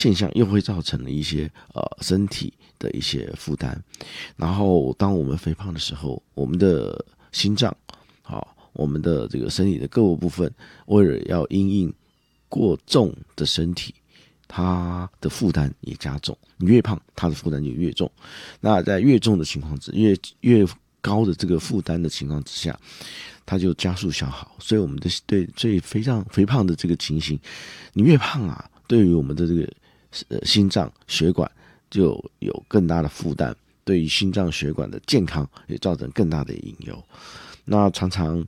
现象又会造成了一些身体的一些负担。然后当我们肥胖的时候，我们的心脏，我们的这个身体的各个部分，为了要因应过重的身体，它的负担也加重。你越胖，它的负担就越重。那在越重的情况之越高的这个负担的情况之下，它就加速消耗。所以我们的对肥胖的这个情形，你越胖啊，对于我们的这个心脏血管就有更大的负担，对于心脏血管的健康也造成更大的隐忧。那常常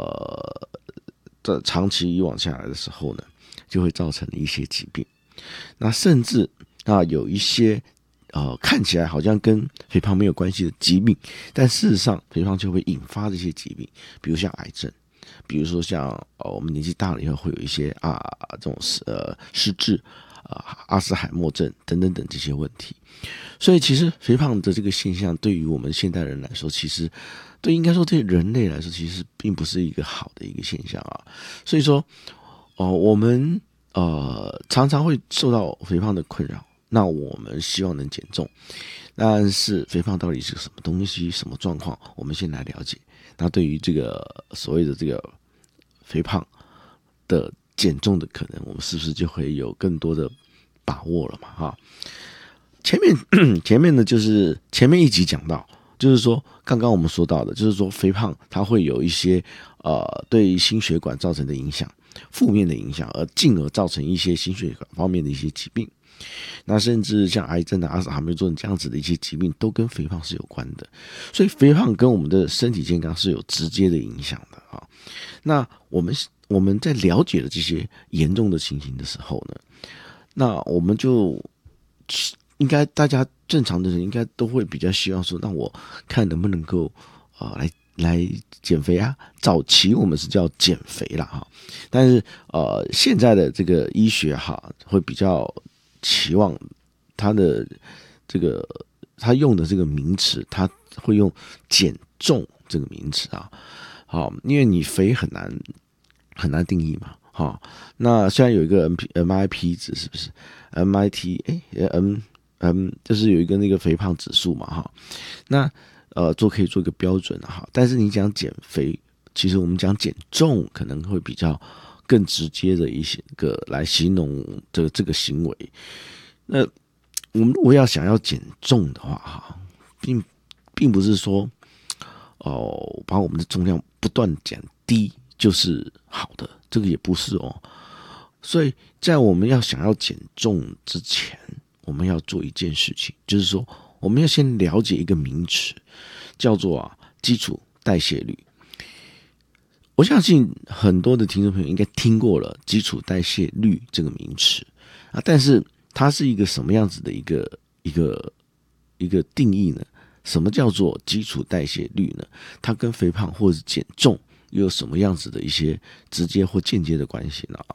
长期以往下来的时候呢，就会造成一些疾病。那甚至有一些看起来好像跟肥胖没有关系的疾病，但事实上肥胖就会引发这些疾病，比如像癌症，比如说像我们年纪大了以后会有一些这种失智阿兹海默症等等等这些问题。所以其实肥胖的这个现象对于我们现代人来说，其实应该说对人类来说，其实并不是一个好的一个现象啊。所以说我们常常会受到肥胖的困扰，那我们希望能减重。但是肥胖到底是什么东西，什么状况，我们先来了解。那对于这个所谓的这个肥胖的减重的可能，我们是不是就会有更多的把握了嘛？前面呢，就是前面一集讲到，就是说刚刚我们说到的，就是说肥胖它会有一些对心血管造成的影响，负面的影响，而进而造成一些心血管方面的一些疾病。那甚至像癌症阿兹海默症这样子的一些疾病，都跟肥胖是有关的。所以肥胖跟我们的身体健康是有直接的影响的啊。那我们在了解了这些严重的情形的时候呢，那我们就应该大家正常的人应该都会比较希望说，那我看能不能够来减肥啊。早期我们是叫减肥啦哈，但是现在的这个医学哈会比较期望它的这个他用的这个名词，他会用减重这个名词啊。好，因为你肥很难定义嘛。好，那现在有一个 MIP 值，是不是 MIT 就是有一个那个肥胖指数嘛哈。那可以做一个标准哈。但是你讲减肥，其实我们讲减重可能会比较更直接的一些个来形容这个行为。那我们如果想要减重的话哈，并不是说把我们的重量不断减低就是好的，这个也不是哦。所以在我们想要减重之前，我们要做一件事情，就是说我们要先了解一个名词，叫做基础代谢率。我相信很多的听众朋友应该听过了基础代谢率这个名词但是它是一个什么样子的一个定义呢？什么叫做基础代谢率呢？它跟肥胖或者是减重又有什么样子的一些直接或间接的关系呢？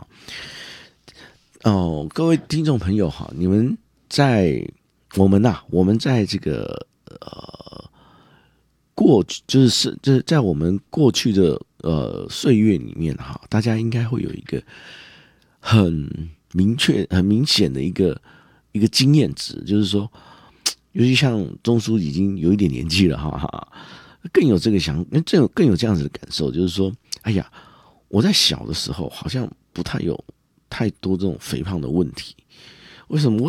各位听众朋友哈，我们在这个就是在我们过去的岁月里面哈，大家应该会有一个很明显的一个经验值，就是说，尤其像钟叔已经有一点年纪了哈，更有这样子的感受，就是说，哎呀，我在小的时候好像不太有太多这种肥胖的问题。为什么？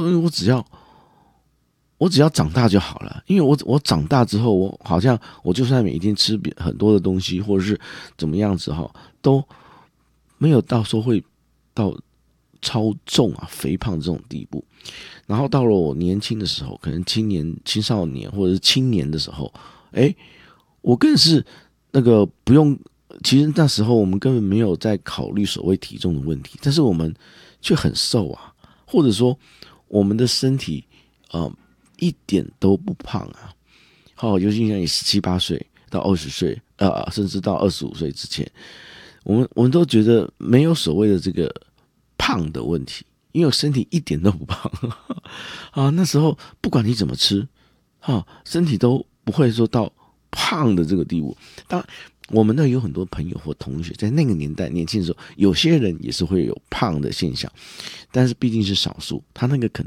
我只要长大就好了，因为我长大之后，我就算每天吃很多的东西，或者是怎么样子都没有到说会到超重肥胖这种地步。然后到了我年轻的时候，可能青少年或者是青年的时候，我更是那个不用。其实那时候我们根本没有在考虑所谓体重的问题，但是我们却很瘦或者说我们的身体一点都不胖尤其像你17、18岁到20岁甚至到25岁之前，我们都觉得没有所谓的这个胖的问题，因为我身体一点都不胖那时候不管你怎么吃身体都不会说到胖的这个地步。当然我们有很多朋友或同学在那个年代年轻的时候，有些人也是会有胖的现象，但是毕竟是少数，他那个可